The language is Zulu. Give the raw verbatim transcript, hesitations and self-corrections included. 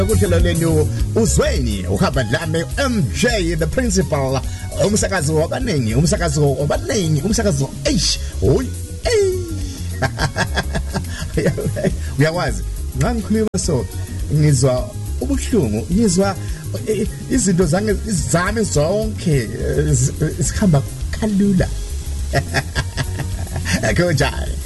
kuhlelo lenu uzweni uhamba dlame M J the principal umsakazo wabaningi umsakazo wabaningi umsakazo eish hoy ey uyakwazi ngangikhuluma so ngizwa ubuhlungu ngizwa izinto zange izame zonke sikhamba kalula konjani